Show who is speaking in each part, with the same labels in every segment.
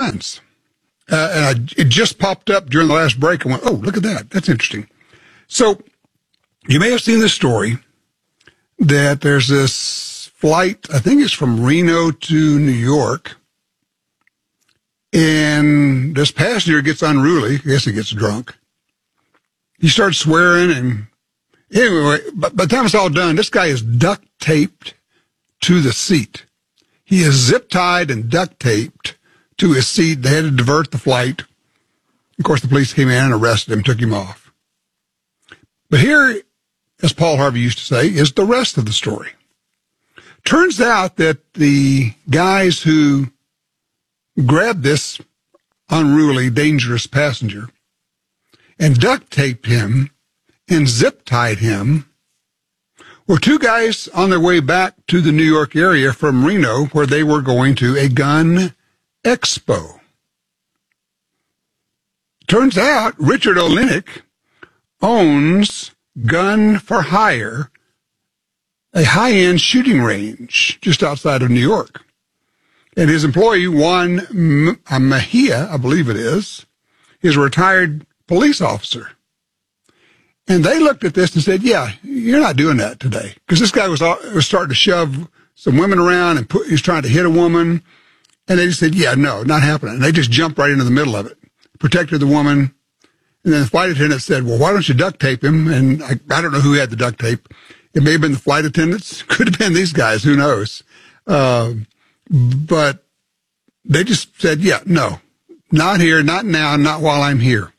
Speaker 1: guns. It just popped up during the last break. I went, oh, look at that. That's interesting. So you may have seen this story that there's this flight, I think it's from Reno to New York, and this passenger gets unruly. I guess he gets drunk. He starts swearing, and anyway, but by the time it's all done, this guy is duct taped to the seat. He is zip tied and duct taped to his seat. They had to divert the flight. Of course, the police came in and arrested him, took him off. But here, as Paul Harvey used to say, is the rest of the story. Turns out that the guys who grabbed this unruly, dangerous passenger and duct taped him and zip tied him were two guys on their way back to the New York area from Reno, where they were going to a gun expo. Turns out Richard Olenek owns Gun for Hire, a high-end shooting range just outside of New York. And his employee, Juan Mejia, I believe it is a retired police officer. And they looked at this and said, yeah, you're not doing that today. Because this guy was starting to shove some women around and he was trying to hit a woman. And they just said, yeah, no, not happening. And they just jumped right into the middle of it, protected the woman. And then the flight attendant said, well, why don't you duct tape him? And I don't know who had the duct tape. It may have been the flight attendants. Could have been these guys. Who knows? But they just said, yeah, no, not here, not now, not while I'm here.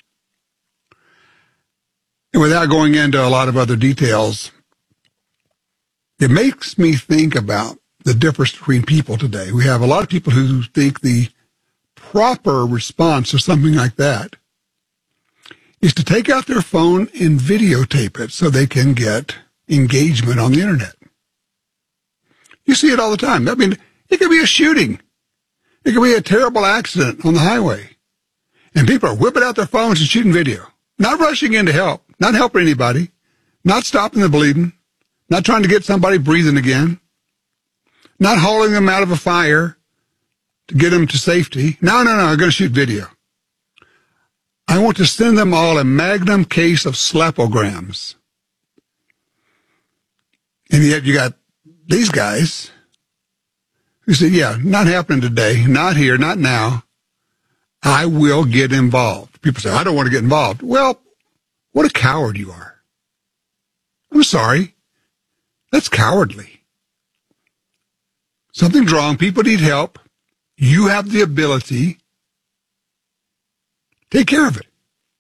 Speaker 1: And without going into a lot of other details, it makes me think about the difference between people today. We have a lot of people who think the proper response to something like that is to take out their phone and videotape it so they can get engagement on the internet. You see it all the time. I mean, it could be a shooting. It could be a terrible accident on the highway. And people are whipping out their phones and shooting video. Not rushing in to help. Not helping anybody. Not stopping the bleeding. Not trying to get somebody breathing again. Not hauling them out of a fire to get them to safety. No, I'm going to shoot video. I want to send them all a magnum case of slapograms. And yet you got these guys who said, yeah, not happening today, not here, not now. I will get involved. People say, I don't want to get involved. Well, what a coward you are. I'm sorry. That's cowardly. Something's wrong. People need help. You have the ability. Take care of it.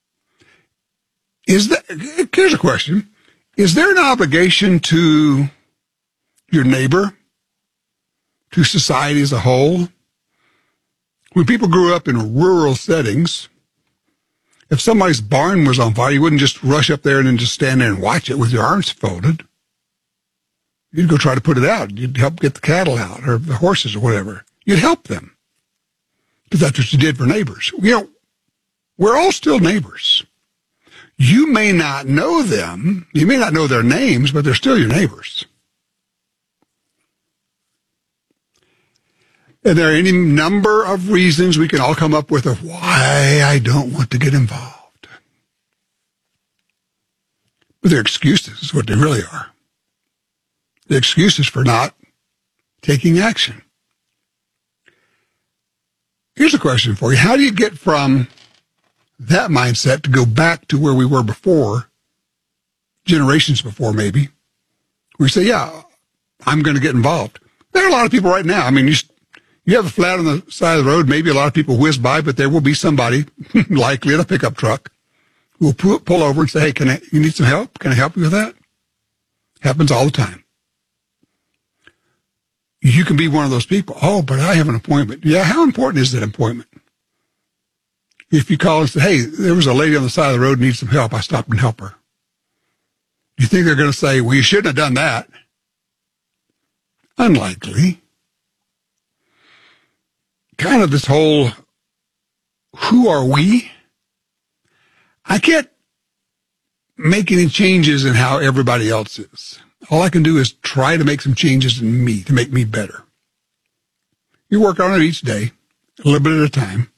Speaker 1: Here's a question. Is there an obligation to your neighbor, to society as a whole? When people grew up in rural settings, if somebody's barn was on fire, you wouldn't just rush up there and then just stand there and watch it with your arms folded. You'd go try to put it out. You'd help get the cattle out or the horses or whatever. You'd help them because that's what you did for neighbors. You know, we're all still neighbors. You may not know them. You may not know their names, but they're still your neighbors. And there are any number of reasons we can all come up with of why I don't want to get involved. But they're excuses is what they really are. The excuses for not taking action. Here's a question for you. How do you get from that mindset to go back to where we were before, generations before maybe, where you say, yeah, I'm going to get involved? There are a lot of people right now. I mean, you have a flat on the side of the road, maybe a lot of people whiz by, but there will be somebody, likely in a pickup truck, who will pull over and say, hey, you need some help? Can I help you with that? Happens all the time. You can be one of those people. Oh, but I have an appointment. Yeah, how important is that appointment? If you call and say, hey, there was a lady on the side of the road who needs some help, I stopped and helped her. Do you think they're going to say, well, you shouldn't have done that? Unlikely. Kind of this whole, who are we? I can't make any changes in how everybody else is. All I can do is try to make some changes in me to make me better. You work on it each day, a little bit at a time.